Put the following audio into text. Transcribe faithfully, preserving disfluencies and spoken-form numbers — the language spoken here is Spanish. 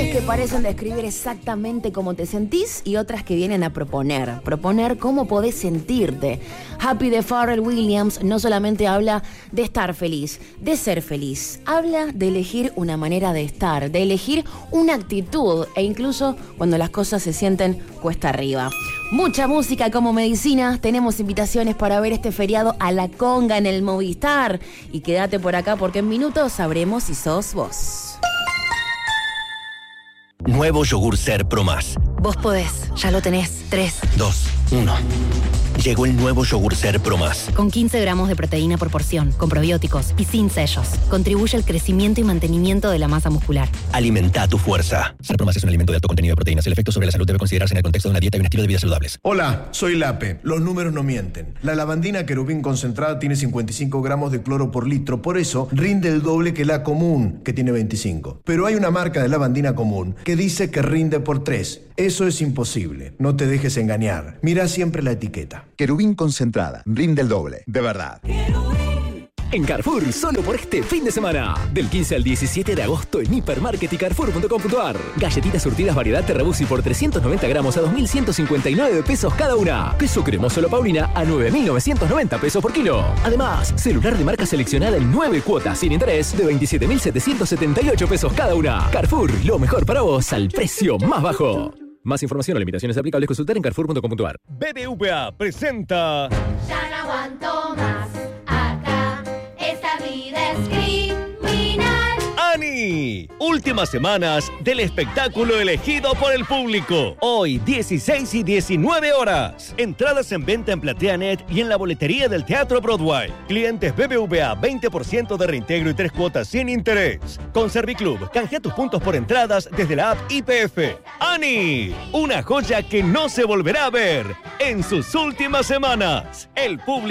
Frases que parecen describir exactamente cómo te sentís y otras que vienen a proponer. Proponer cómo podés sentirte. Happy de Pharrell Williams no solamente habla de estar feliz, de ser feliz. Habla de elegir una manera de estar, de elegir una actitud e incluso cuando las cosas se sienten cuesta arriba. Mucha música como medicina. Tenemos invitaciones para ver este feriado a la conga en el Movistar. Y quédate por acá porque en minutos sabremos si sos vos. Nuevo yogur Ser Pro Más. Vos podés, ya lo tenés. tres, dos, uno. Llegó el nuevo yogur Ser Pro Más. Con quince gramos de proteína por porción, con probióticos y sin sellos. Contribuye al crecimiento y mantenimiento de la masa muscular. Alimenta tu fuerza. Ser Pro Más es un alimento de alto contenido de proteínas. El efecto sobre la salud debe considerarse en el contexto de una dieta y un estilo de vida saludables. Hola, soy Lape. Los números no mienten. La lavandina querubín concentrada tiene cincuenta y cinco gramos de cloro por litro. Por eso rinde el doble que la común, que tiene veinticinco. Pero hay una marca de lavandina común que dice que rinde por tres. Eso es imposible. No te dejes engañar. Mira siempre la etiqueta. Querubín concentrada. Rinde el doble. De verdad. En Carrefour, solo por este fin de semana. Del quince al diecisiete de agosto en Hipermarket y Carrefour punto com punto a r. Galletitas surtidas variedad Terrabusi por trescientos noventa gramos a dos mil ciento cincuenta y nueve pesos cada una. Queso cremoso La Paulina a nueve mil novecientos noventa pesos por kilo. Además, celular de marca seleccionada en nueve cuotas sin interés de veintisiete mil setecientos setenta y ocho pesos cada una. Carrefour, lo mejor para vos al precio más bajo. Más información o limitaciones aplicables consultar en Carrefour punto com punto a r. B B V A presenta... Ya no aguanto más. Acá esta vida es criminal. ¡Ani! Últimas semanas del espectáculo elegido por el público. Hoy, dieciséis y diecinueve horas. Entradas en venta en PlateaNet y en la boletería del Teatro Broadway. Clientes B B V A, veinte por ciento de reintegro y tres cuotas sin interés. Con Serviclub, canjea tus puntos por entradas desde la app I P F. ¡Ani! Una joya que no se volverá a ver en sus últimas semanas. El público